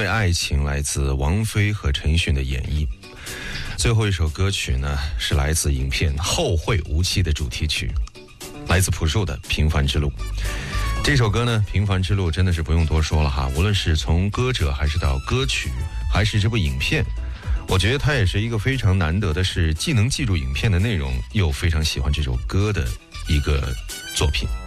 为爱情来自王菲和陈奕迅的演绎。最后一首歌曲呢，是来自影片《后会无期》的主题曲，来自朴树的《平凡之路》。这首歌呢，《平凡之路》真的是不用多说了哈，无论是从歌者还是到歌曲还是这部影片，我觉得它也是一个非常难得的是既能记住影片的内容又非常喜欢这首歌的一个作品。